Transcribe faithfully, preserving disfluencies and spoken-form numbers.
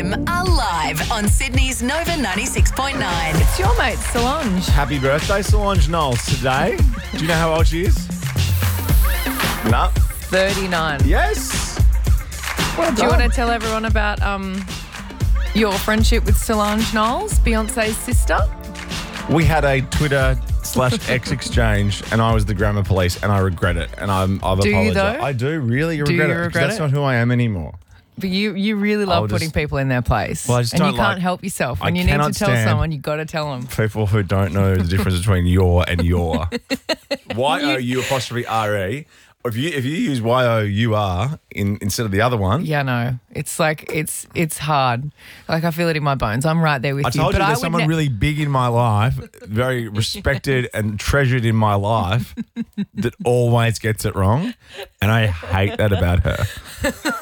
M are live on Sydney's Nova ninety-six point nine. It's your mate, Solange. Happy birthday, Solange Knowles, today. Do you know how old she is? No. thirty-nine. Yes. Well Do you want to tell everyone about um your friendship with Solange Knowles, Beyonce's sister? We had a Twitter slash X exchange, and I was the grammar police, and I regret it. And I'm, I've Do you, apologized. though? I do really Do regret you it. 'cause regret that's it? not who I am anymore. But you, you really I'll love just- putting people in their place. Well, I just and you don't can't like- help yourself. I When you need to cannot tell stand- someone, you got to tell them. People who don't know the difference between your and your. Y O U apostrophe R E. If you if you use Y O U R in instead of the other one. Yeah, no. It's like, it's it's hard. Like, I feel it in my bones. I'm right there with I you. told but you I there's would someone ne- really big in my life, very respected and treasured in my life, that always gets it wrong. And I hate that about her.